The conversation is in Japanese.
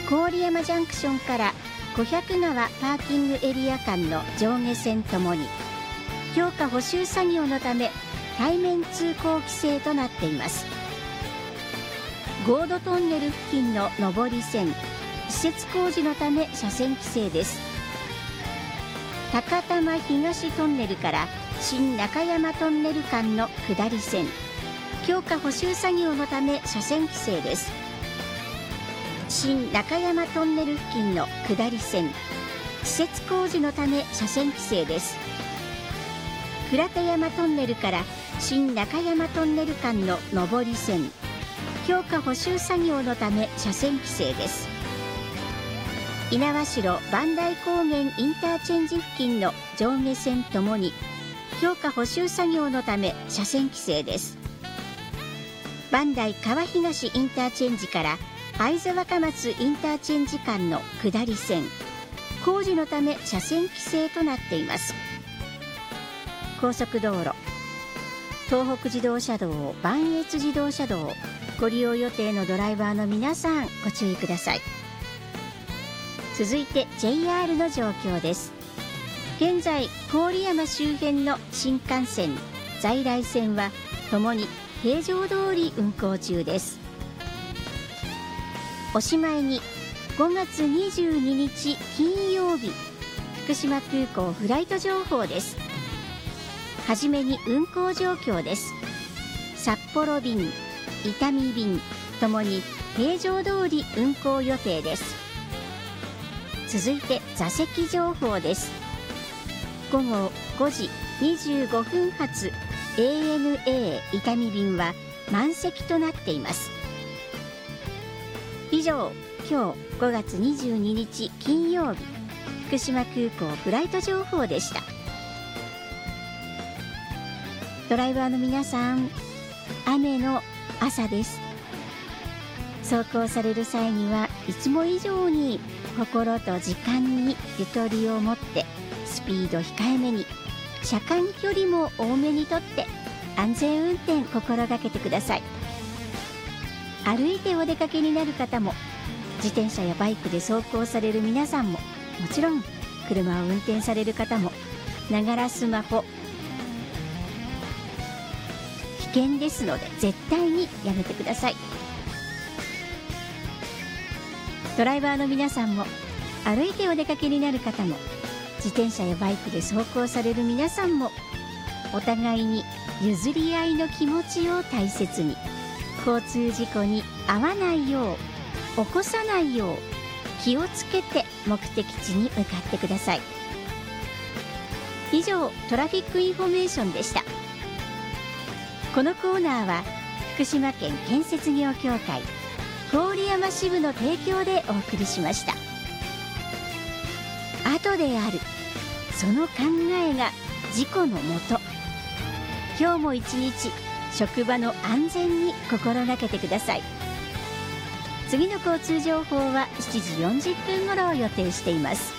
郡山ジャンクションから小百川パーキングエリア間の上下線ともに強化補修作業のため対面通行規制となっています。ゴードトンネル付近の上り線、施設工事のため車線規制です。高玉東トンネルから新中山トンネル間の下り線、強化補修作業のため車線規制です。新中山トンネル付近の下り線、施設工事のため車線規制です。倉田山トンネルから新中山トンネル間の上り線、強化補修作業のため車線規制です。猪苗代磐梯高原インターチェンジ付近の上下線ともに強化補修作業のため車線規制です。磐梯川東インターチェンジから会津若松インターチェンジ間の下り線、工事のため車線規制となっています。高速道路、東北自動車道、磐越自動車道、ご利用予定のドライバーの皆さんご注意ください。続いて JR の状況です。現在郡山周辺の新幹線、在来線はともに平常通り運行中です。おしまいに5月22日金曜日、福島空港フライト情報です。はじめに運行状況です。札幌便、伊丹便ともに平常通り運行予定です。続いて座席情報です。午後5時25分発 ANA 伊丹便は満席となっています。以上、今日5月22日金曜日、福島空港フライト情報でした。ドライバーの皆さん、雨の朝です。走行される際にはいつも以上に心と時間にゆとりを持って、スピード控えめに、車間距離も多めにとって安全運転心がけてください。歩いてお出かけになる方も、自転車やバイクで走行される皆さんも、もちろん車を運転される方も、ながらスマホ危険ですので絶対にやめてください。ドライバーの皆さんも、歩いてお出かけになる方も、自転車やバイクで走行される皆さんも、お互いに譲り合いの気持ちを大切に、交通事故に遭わないよう、起こさないよう気をつけて目的地に向かってください。以上、トラフィックインフォメーションでした。このコーナーは福島県建設業協会郡山支部の提供でお送りしました。後である、その考えが事故のもと。今日も一日、職場の安全に心がけてください。次の交通情報は7時40分頃を予定しています。